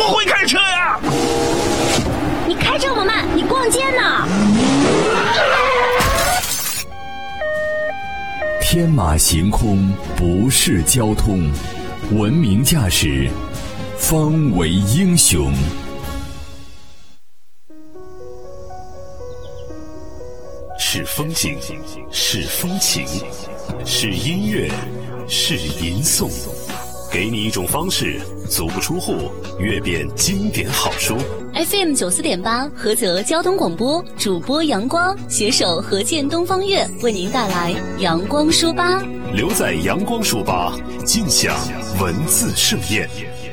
不会开车呀？ 你开这么慢，你逛街呢？ 天马行空不是交通，文明驾驶方为英雄。 是风景，是风情，是音乐，是吟诵，给你一种方式，足不出户阅遍经典好书。 FM 94.8菏泽交通广播，主播阳光携手何健东方悦为您带来阳光书吧。 留在阳光书吧，尽享文字盛宴。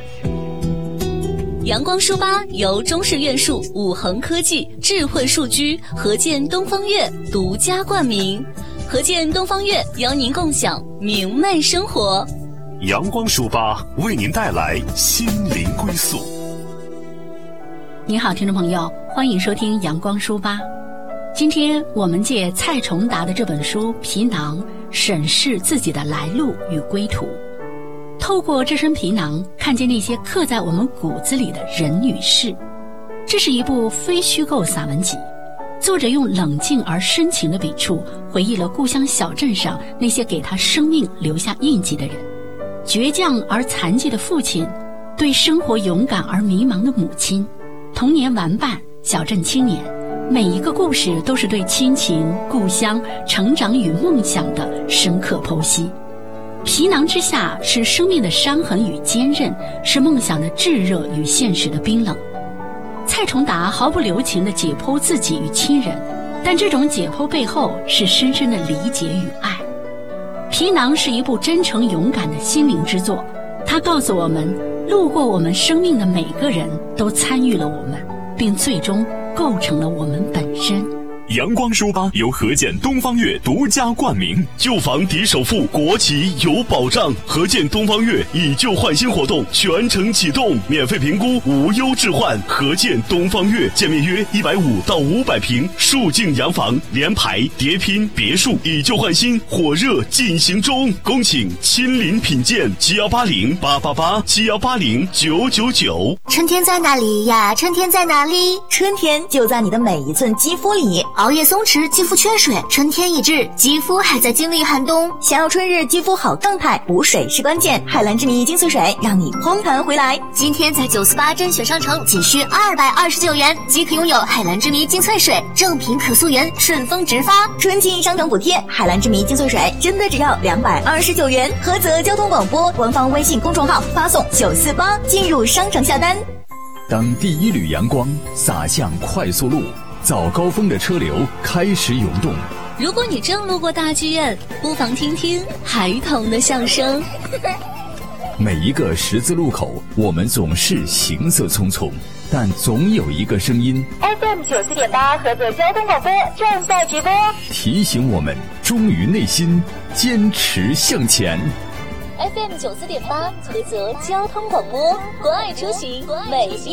阳光书吧由中视院数、五恒科技、智慧数居、何健东方悦独家冠名。何健东方悦邀您共享明媚生活。 阳光书吧为您带来心灵归宿。 您好，听众朋友，欢迎收听阳光书吧。今天我们借蔡崇达的这本书《皮囊》审视自己的来路与归途。透过这身皮囊，看见那些刻在我们骨子里的人与事。这是一部非虚构散文集，作者用冷静而深情的笔触，回忆了故乡小镇上那些给他生命留下印记的人。倔强而残疾的父亲，对生活勇敢而迷茫的母亲，童年玩伴，小镇青年，每一个故事都是对亲情、故乡、成长与梦想的深刻剖析。皮囊之下是生命的伤痕与坚韧，是梦想的炙热与现实的冰冷。蔡崇达毫不留情地解剖自己与亲人，但这种解剖背后是深深的理解与爱。皮囊是一部真诚勇敢的心灵之作，它告诉我们，路过我们生命的每个人都参与了我们，并最终构成了我们本身。 阳光书吧由何健东方悦独家冠名，旧房抵首付，国企有保障。何健东方悦以旧换新活动全程启动，免费评估，无忧置换。何健东方悦建面约150到500平，数境洋房，联排、叠拼、别墅，以旧换新，火热进行中。恭请亲临品鉴，71808887180999。 春天在哪里呀？春天在哪里？春天就在你的每一寸肌肤里。熬夜松弛，肌肤缺水，春天已至，肌肤还在经历寒冬。想要春日肌肤好状态，补水是关键。海蓝之谜精粹水让你嘭弹回来。今天在948甄选商城仅需229元即可拥有海蓝之谜精粹水，正品可溯源，顺丰直发。春季商城补贴，海蓝之谜精粹水真的只要229元。菏泽交通广播官方微信公众号发送948进入商城下单。 当第一缕阳光洒向快速路，早高峰的车流开始涌动。 如果你正路过大剧院，不妨听听孩童的笑声。 每一个十字路口，我们总是行色匆匆，但总有一个声音 FM 94.8菏泽交通广播正在直播， 提醒我们忠于内心，坚持向前。 FM 94.8菏泽交通广播，关爱出行，每一